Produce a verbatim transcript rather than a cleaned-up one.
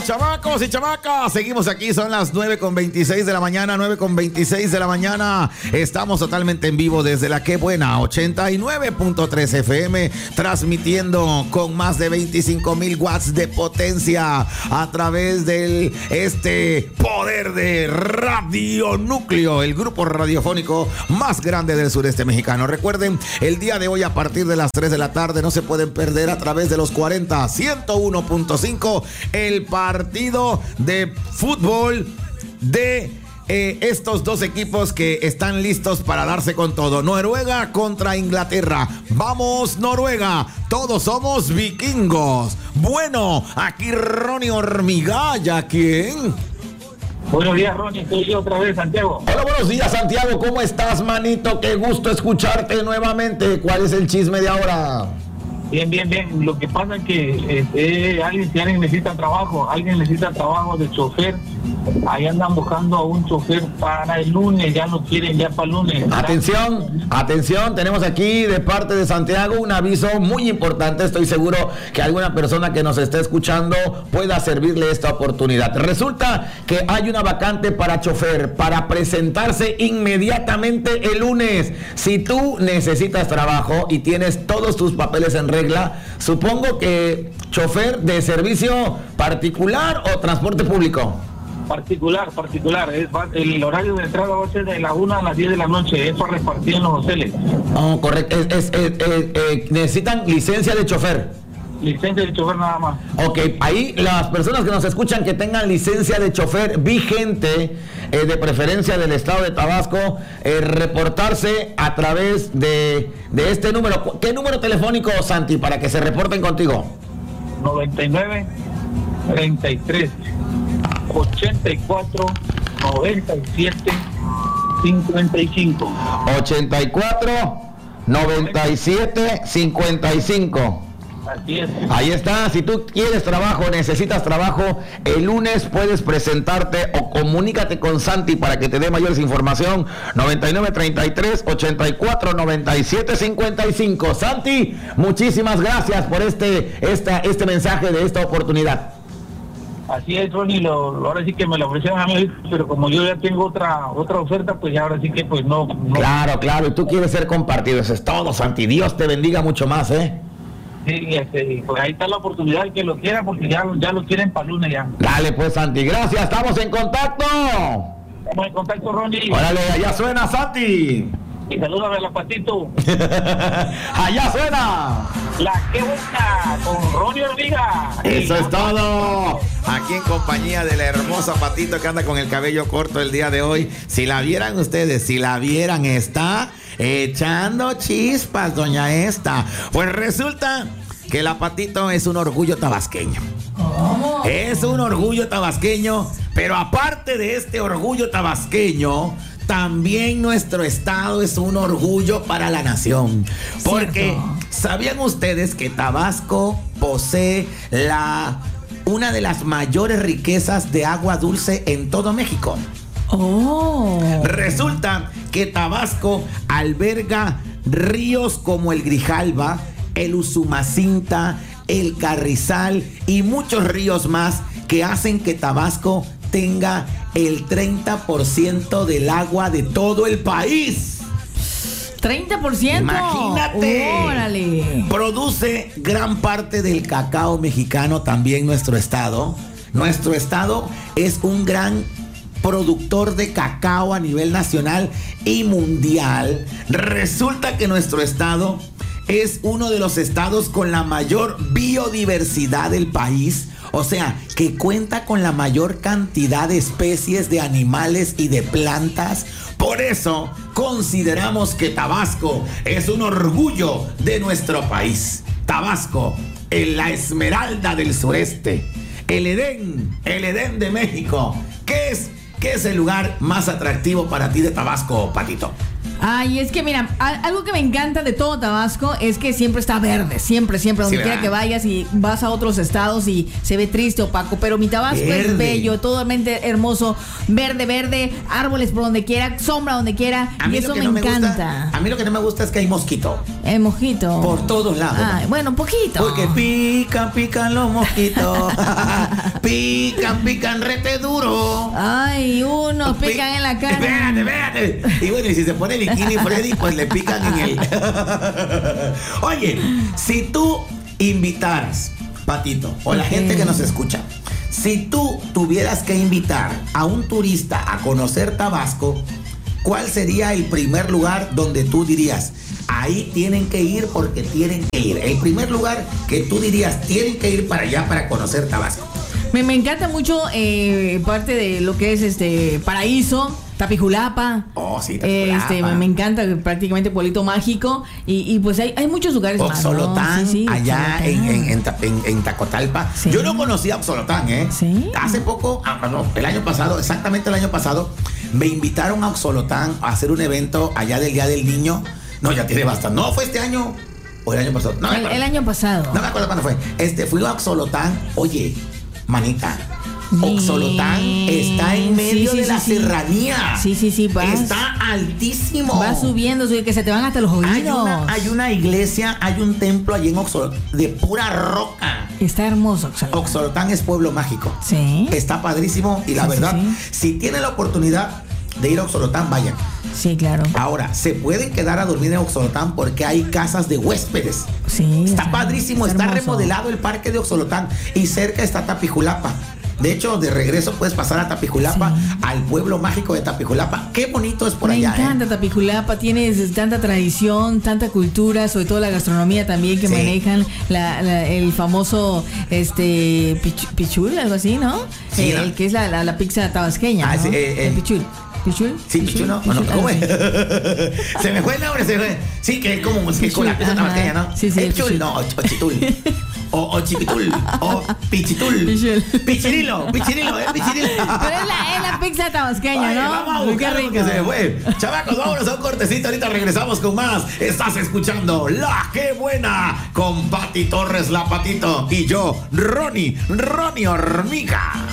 chamacos y chamacas, seguimos aquí, son las nueve con veintiséis de la mañana, nueve con veintiséis de la mañana. Estamos totalmente en vivo desde la Qué Buena ochenta y nueve punto tres F M, transmitiendo con más de veinticinco mil watts de potencia a través del este poder de Radio Núcleo, el grupo radiofónico más grande del sureste mexicano. Recuerden, el día de hoy a partir de las tres de la tarde no se pueden perder a través de los cuarenta, ciento uno punto cinco el partido de fútbol de eh, estos dos equipos que están listos para darse con todo. Noruega contra Inglaterra. Vamos, Noruega. Todos somos vikingos. Bueno, aquí Ronnie Hormigaya. ¿Quién? Buenos días, Ronnie. Soy yo otra vez, Santiago. Hola, buenos días, Santiago. ¿Cómo estás, manito? Qué gusto escucharte nuevamente. ¿Cuál es el chisme de ahora? Bien, bien, bien. Lo que pasa es que eh, alguien, si alguien necesita trabajo, alguien necesita trabajo de chofer. Ahí andan buscando a un chofer para el lunes, ya lo quieren ya para el lunes. Atención, atención, tenemos aquí de parte de Santiago un aviso muy importante. Estoy seguro que alguna persona que nos esté escuchando pueda servirle esta oportunidad. Resulta que hay una vacante para chofer, para presentarse inmediatamente el lunes. Si tú necesitas trabajo y tienes todos tus papeles en regla, supongo que chofer de servicio particular o transporte público. Particular, particular. Es, el horario de entrada va a ser de la una a las diez de la noche. Es para repartir en los hoteles. Oh, correcto. Es, es, es, eh, eh, necesitan licencia de chofer. Licencia de chofer nada más. Ok, ahí las personas que nos escuchan que tengan licencia de chofer vigente, eh, de preferencia del estado de Tabasco, eh, reportarse a través de, de este número. ¿Qué número telefónico, Santi, para que se reporten contigo? noventa y nueve, treinta y tres, ochenta y cuatro, noventa y siete, cincuenta y cinco. ochenta y cuatro, noventa y siete, cincuenta y cinco. Así es. Ahí está, si tú quieres trabajo, necesitas trabajo, el lunes puedes presentarte o comunícate con Santi para que te dé mayores información. noventa y nueve, treinta y tres, ochenta y cuatro, noventa y siete, cincuenta y cinco. Santi, muchísimas gracias por este, esta, este mensaje de esta oportunidad. Así es, Ronnie, lo, lo, ahora sí que me lo ofrecieron a mí, pero como yo ya tengo otra otra oferta, pues ya ahora sí que pues no, no. Claro, claro, y tú quieres ser compartido, eso es todo, Santi. Dios te bendiga mucho más, ¿eh? Sí, este, pues ahí está la oportunidad de que lo quiera, porque ya, ya lo quieren para lunes ya. Dale pues, Santi, gracias, estamos en contacto. Estamos en contacto, Ronnie. Órale, allá suena, Santi. Y salúdame a la Patito. Allá suena La Qué Buena con Ronnie Hormiga. Eso es todo. Aquí en compañía de la hermosa Patito que anda con el cabello corto el día de hoy. Si la vieran ustedes, si la vieran, está echando chispas, doña esta. Pues resulta que la Patito es un orgullo tabasqueño. ¿Cómo? Es un orgullo tabasqueño, pero aparte de este orgullo tabasqueño, también nuestro estado es un orgullo para la nación. Porque ¿sabían ustedes que Tabasco posee la, una de las mayores riquezas de agua dulce en todo México? Oh. Resulta que Tabasco alberga ríos como el Grijalba, el Usumacinta, el Carrizal y muchos ríos más que hacen que Tabasco tenga el treinta por ciento del agua de todo el país. ¿treinta por ciento? Imagínate. ¡Órale! Produce gran parte del cacao mexicano también nuestro estado. Nuestro estado es un gran productor de cacao a nivel nacional y mundial. Resulta que nuestro estado es uno de los estados con la mayor biodiversidad del país. O sea, que cuenta con la mayor cantidad de especies de animales y de plantas. Por eso consideramos que Tabasco es un orgullo de nuestro país. Tabasco, en la esmeralda del sureste, el Edén, el Edén de México. ¿Qué es, qué es el lugar más atractivo para ti de Tabasco, Patito? Ay, es que mira, a- algo que me encanta de todo Tabasco es que siempre está verde, siempre, siempre, donde Sí, quiera ¿verdad? que vayas y vas a otros estados y se ve triste, opaco, pero mi Tabasco Verde. es bello, totalmente hermoso, verde, verde, árboles por donde quiera, sombra donde quiera, A y mí eso lo que me no me encanta. gusta, a mí lo que no me gusta es que hay mosquito El mojito. por todos lados. Ay, bueno, poquito. Porque pican, pican los mosquitos. Pican, pican rete duro. Ay, unos Pi- pican en la cara. Espérate, espérate. Y bueno, y si se pone bikini Freddy, pues le pican en el. Oye, si tú invitaras, Patito, o la Ok. gente que nos escucha, si tú tuvieras que invitar a un turista a conocer Tabasco, ¿cuál sería el primer lugar donde tú dirías, ahí tienen que ir porque tienen que ir? El primer lugar que tú dirías, tienen que ir para allá para conocer Tabasco. Me, me encanta mucho eh, parte de lo que es este Paraíso, Tapijulapa. Oh, sí, Tapijulapa. Este, me, me encanta prácticamente pueblito mágico. Y, y pues hay, hay muchos lugares más, ¿no? Oxolotán, Sí, sí, allá Oxolotán. en, en, en, Ta- en- en Tacotalpa. Sí. Yo no conocía Oxolotán, ¿eh? Sí. Hace poco, ah, no, el año pasado, exactamente el año pasado, me invitaron a Oxolotán a hacer un evento allá del Día del Niño. No, ya tiene bastante. No, fue este año o el año pasado. No me El, acuerdo. el año pasado. No me acuerdo cuándo fue. Este, fui a Oxolotán. Oye, manita. Sí. Oxolotán está en medio Sí, sí, de sí, la sí. serranía. Sí, sí, sí, vas. Está altísimo. Va subiendo, sube, que se te van hasta los oídos. Hay una, hay una iglesia, hay un templo allí en Oxolotán de pura roca. Está hermoso, Oxolotán. Oxolotán es pueblo mágico. Sí. Está padrísimo y la Sí, sí, verdad, sí. si tienen la oportunidad de ir a Oxolotán, vayan. Sí, claro. Ahora, se pueden quedar a dormir en Oxolotán porque hay casas de huéspedes. Sí. Está padrísimo, está, hermoso. remodelado el parque de Oxolotán y cerca está Tapijulapa. De hecho, de regreso puedes pasar a Tapijulapa, Sí. al pueblo mágico de Tapijulapa. Qué bonito es por Me allá. encanta ¿eh? Tapijulapa, tienes tanta tradición, tanta cultura, sobre todo la gastronomía también que Sí. manejan, la, la- el famoso este pichu- pichul, algo así, ¿no? Sí, Eh, ¿no? el que es la, la, la pizza tabasqueña, Ah, ¿no? sí, eh, eh. El pichul. ¿Pichul? Sí, pichu, ¿no? ¿O no? pichul, ¿Cómo es? algo así. Se me fue el nombre, se me fue. Sí, que es como que Pichul, con la pizza ajá. tabasqueña, ¿no? Sí, sí, ¿Es el pichul? pichul. No, o, o chitul. O, o chipitul. O pichitul. Pichul. Pichirilo, pichirilo, ¿eh? Pichirilo. Pero es la, es la pizza tabasqueña, Oye, ¿no? vamos a Qué buscar rico. que se me fue. Chavacos, vámonos a un cortecito. Ahorita regresamos con más. Estás escuchando La Qué Buena con Pati Torres, la Patito. Y yo, Ronnie, Ronnie Hormiga.